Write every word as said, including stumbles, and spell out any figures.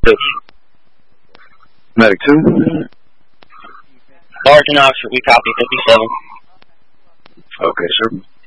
Yes. Medic two. Sergeant Oxford, we copy fifty-seven. Okay, sir.